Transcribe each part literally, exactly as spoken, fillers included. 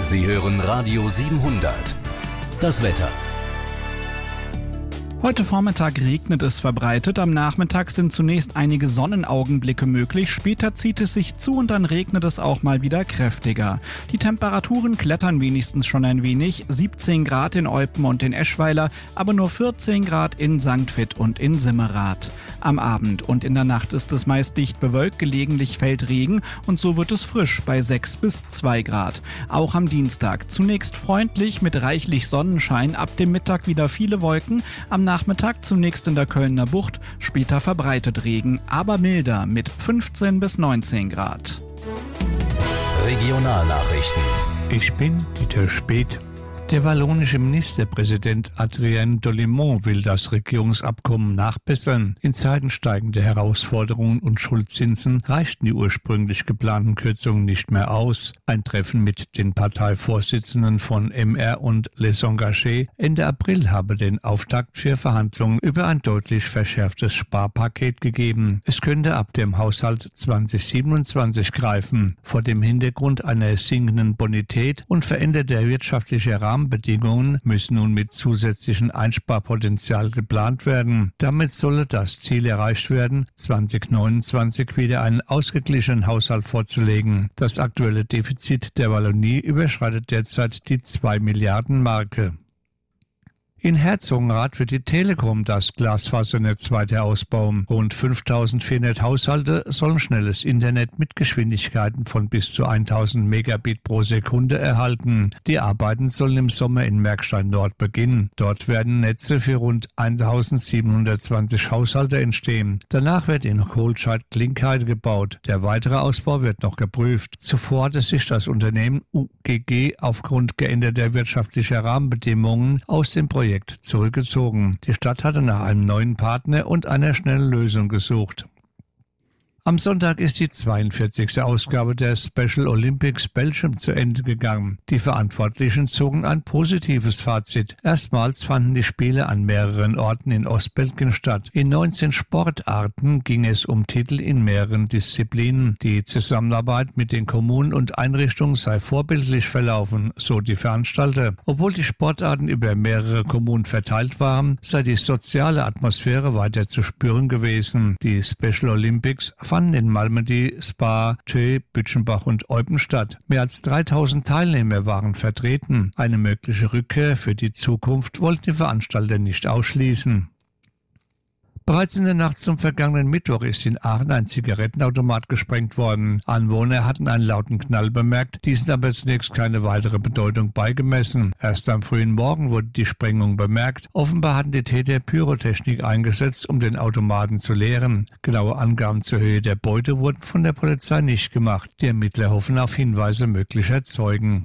Sie hören Radio siebenhundert. Das Wetter. Heute Vormittag regnet es verbreitet, am Nachmittag sind zunächst einige Sonnenaugenblicke möglich, später zieht es sich zu und dann regnet es auch mal wieder kräftiger. Die Temperaturen klettern wenigstens schon ein wenig, siebzehn Grad in Eupen und in Eschweiler, aber nur vierzehn Grad in Sankt Vith und in Simmerath. Am Abend und in der Nacht ist es meist dicht bewölkt, gelegentlich fällt Regen und so wird es frisch bei sechs bis zwei Grad. Auch am Dienstag zunächst freundlich mit reichlich Sonnenschein, ab dem Mittag wieder viele Wolken, am Nachmittag zunächst in der Kölner Bucht, später verbreitet Regen, aber milder mit fünfzehn bis neunzehn Grad. Regionalnachrichten. Ich bin Dieter Speth. Der wallonische Ministerpräsident Adrien Dolimon will das Regierungsabkommen nachbessern. In Zeiten steigender Herausforderungen und Schuldzinsen reichten die ursprünglich geplanten Kürzungen nicht mehr aus. Ein Treffen mit den Parteivorsitzenden von M R und Les Engagés Ende April habe den Auftakt für Verhandlungen über ein deutlich verschärftes Sparpaket gegeben. Es könnte ab dem Haushalt zwanzig siebenundzwanzig greifen. Vor dem Hintergrund einer sinkenden Bonität und veränderter wirtschaftlicher Rahmen Bedingungen müssen nun mit zusätzlichem Einsparpotenzial geplant werden. Damit solle das Ziel erreicht werden, zwanzig neunundzwanzig wieder einen ausgeglichenen Haushalt vorzulegen. Das aktuelle Defizit der Wallonie überschreitet derzeit die zwei Milliarden Marke. In Herzogenrath wird die Telekom das Glasfasernetz weiter ausbauen. Rund fünftausendvierhundert Haushalte sollen schnelles Internet mit Geschwindigkeiten von bis zu tausend Megabit pro Sekunde erhalten. Die Arbeiten sollen im Sommer in Märkstein Nord beginnen. Dort werden Netze für rund eintausendsiebenhundertzwanzig Haushalte entstehen. Danach wird in Kohlscheid-Klinkheide gebaut. Der weitere Ausbau wird noch geprüft. Zuvor hatte sich das Unternehmen U G G aufgrund geänderter wirtschaftlicher Rahmenbedingungen aus dem Projekt zurückgezogen. Die Stadt hatte nach einem neuen Partner und einer schnellen Lösung gesucht. Am Sonntag ist die zweiundvierzigste Ausgabe der Special Olympics Belgium zu Ende gegangen. Die Verantwortlichen zogen ein positives Fazit. Erstmals fanden die Spiele an mehreren Orten in Ostbelgien statt. In neunzehn Sportarten ging es um Titel in mehreren Disziplinen. Die Zusammenarbeit mit den Kommunen und Einrichtungen sei vorbildlich verlaufen, so die Veranstalter. Obwohl die Sportarten über mehrere Kommunen verteilt waren, sei die soziale Atmosphäre weiter zu spüren gewesen. Die Special Olympics fanden in Malmedy, Spa, Thö, Bütchenbach und Eupen statt. Mehr als dreitausend Teilnehmer waren vertreten. Eine mögliche Rückkehr für die Zukunft wollten die Veranstalter nicht ausschließen. Bereits in der Nacht zum vergangenen Mittwoch ist in Aachen ein Zigarettenautomat gesprengt worden. Anwohner hatten einen lauten Knall bemerkt, diesen aber zunächst keine weitere Bedeutung beigemessen. Erst am frühen Morgen wurde die Sprengung bemerkt. Offenbar hatten die Täter Pyrotechnik eingesetzt, um den Automaten zu leeren. Genaue Angaben zur Höhe der Beute wurden von der Polizei nicht gemacht. Die Ermittler hoffen auf Hinweise möglicher Zeugen.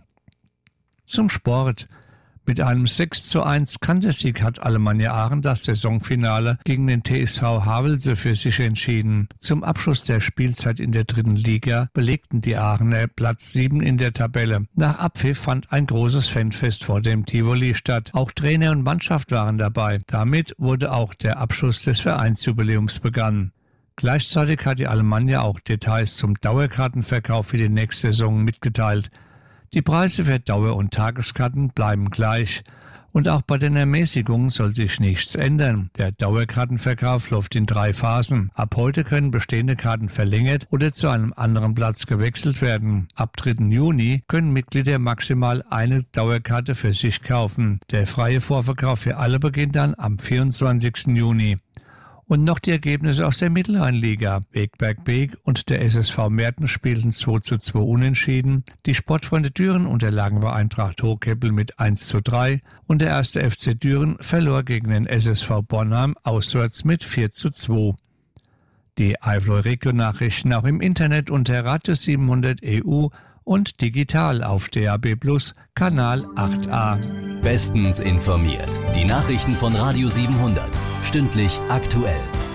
Zum Sport. Mit einem sechs zu eins Kantersieg hat Alemannia Aachen das Saisonfinale gegen den T S V Havelse für sich entschieden. Zum Abschluss der Spielzeit in der dritten Liga belegten die Aachener Platz sieben in der Tabelle. Nach Abpfiff fand ein großes Fanfest vor dem Tivoli statt. Auch Trainer und Mannschaft waren dabei. Damit wurde auch der Abschluss des Vereinsjubiläums begangen. Gleichzeitig hat die Alemannia auch Details zum Dauerkartenverkauf für die nächste Saison mitgeteilt. Die Preise für Dauer- und Tageskarten bleiben gleich. Und auch bei den Ermäßigungen soll sich nichts ändern. Der Dauerkartenverkauf läuft in drei Phasen. Ab heute können bestehende Karten verlängert oder zu einem anderen Platz gewechselt werden. Ab dritten Juni können Mitglieder maximal eine Dauerkarte für sich kaufen. Der freie Vorverkauf für alle beginnt dann am vierundzwanzigsten Juni. Und noch die Ergebnisse aus der Mittelrheinliga. Wegberg-Beek und der S S V Merten spielten zwei zu zwei unentschieden. Die Sportfreunde Düren unterlagen bei Eintracht Hochkeppel mit eins zu drei und der erste F C Düren verlor gegen den S S V Bornheim auswärts mit vier zu zwei. Die Eifler Region-Nachrichten auch im Internet unter Radio siebenhundert E U und digital auf D A B Plus, Kanal acht a. Bestens informiert. Die Nachrichten von Radio siebenhundert. Stündlich aktuell.